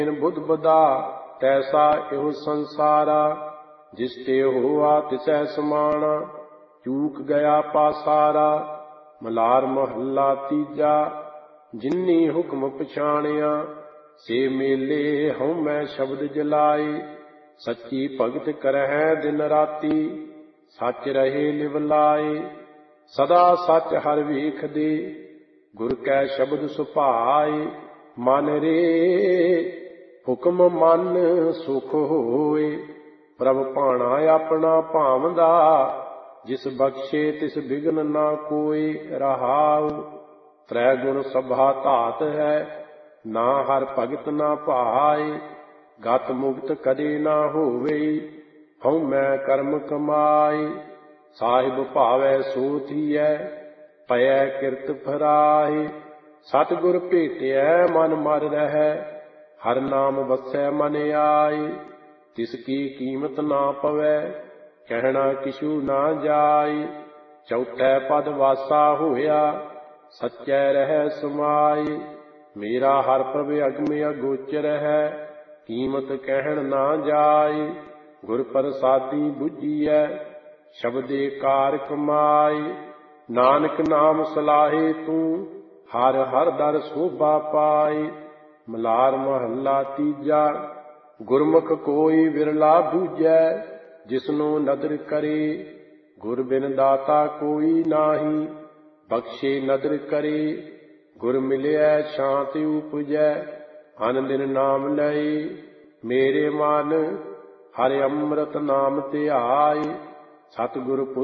बुध बदा तैसा एहो संसारा, जिस ते होआ तिसै समाना, चूक गया पासारा। मलार महला तीजा, जिन्नी हुक्म पछाणिया, से मेले हऊँ मैं शब्द जलाए। सच्ची भगत करहै दिन राती, सच रहे लिव लाए। सदा सच हर ਵੇਖ ਦੇ, गुर कै शब्द सुभाए। मन रे हुक्म मन सुख होए, प्रभ भाणा अपना भावदा। जिस बख्शे तिस बिघन ना कोई, रहाउ त्रै गुण सभा धात है, ना हर भगत ना भाए। गत मुक्त कदे ना होवे, हऊँ मैं कर्म कमाए। साहिब भावै सो थीयै, पयै किरत फराए। सतगुर भेटिਐ मन मर रहै, हर नाम वसै मन आए। तिसकी कीमत ना पवै, कहना किछू ना जाए। चौथै पद वासा होया, सच्चै रहै समाए। मेरा हर प्रभ अगम अगोचर है, कीमत कहन ना जाए। गुर प्रसादी बुझिਐ, शब्दे कार कमाए। नानक नाम सलाहे तू, हर हर दर शोभा पाए। मलार महला तीजा, गुरमुख कोई विरला बूझै, जिसनो नदर करे। गुर बिन दाता कोई नाही, बख्शे नदर करे। गुर मिलिਐ शांति उपजै, अन दिन नाम लए। मेरे मन हरि अमृत नाम धियाए, सतगुर